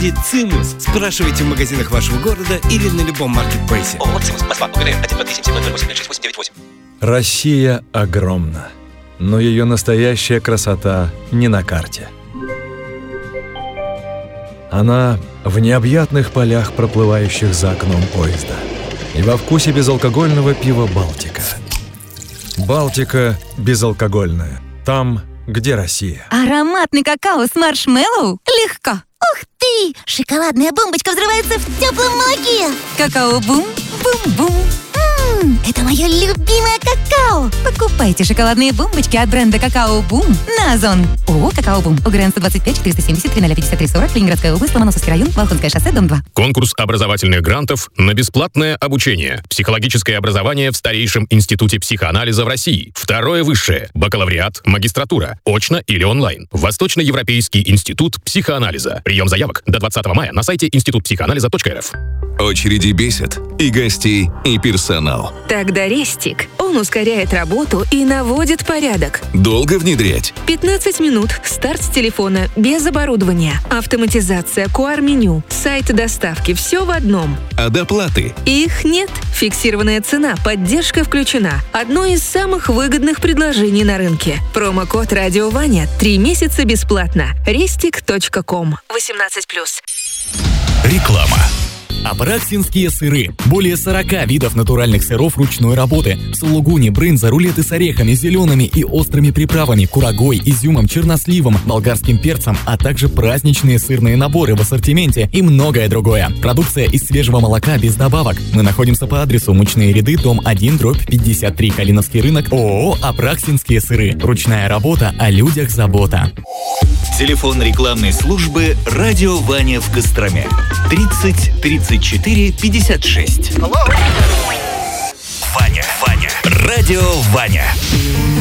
бренде «Цимус». Спрашивайте в магазинах вашего города или на любом маркетплейсе. ООО «Цимус». Москва. УГР 1237708086898. Россия огромна, но ее настоящая красота не на карте. Она в необъятных полях, проплывающих за окном поезда, и во вкусе безалкогольного пива «Балтика». «Балтика» безалкогольная. Там, где Россия. Ароматный какао с маршмеллоу? Легко. Ух ты! Шоколадная бомбочка взрывается в теплом молоке. Какао-бум, бум-бум. Это мое любимое какао. Покупайте шоколадные бомбочки от бренда «Какао-бум» на Озон. ООО «Какао-бум». УГРН 125 470 3053 40. Ленинградская область, Ломоносовский район, Волхонское шоссе, дом 2. Конкурс образовательных грантов на бесплатное обучение. Психологическое образование в старейшем институте психоанализа в России. Второе высшее. Бакалавриат, магистратура. Очно или онлайн. Восточноевропейский институт психоанализа. Прием заявок до 20 мая на сайте институтпсихоанализа.рф. Очереди бесят и гостей, и персонал. Тогда Рестик. Он ускоряет работу и наводит порядок. Долго внедрять? 15 минут. Старт с телефона. Без оборудования. Автоматизация, QR-меню, сайт доставки. Все в одном. А доплаты? Их нет. Фиксированная цена. Поддержка включена. Одно из самых выгодных предложений на рынке. Промокод «Радио Ваня». 3 месяца бесплатно. Restic.com. 18+. Реклама. Апраксинские сыры. Более 40 видов натуральных сыров ручной работы. Сулугуни, брынза, рулеты с орехами, зелеными и острыми приправами, курагой, изюмом, черносливом, болгарским перцем, а также праздничные сырные наборы в ассортименте и многое другое. Продукция из свежего молока без добавок. Мы находимся по адресу Мучные ряды, дом 1/53, Калиновский рынок, ООО «Апраксинские сыры». Ручная работа, о людях забота. Телефон рекламной службы «Радио Ваня» в Костроме. 30 34 56. Ваня. Радио Ваня.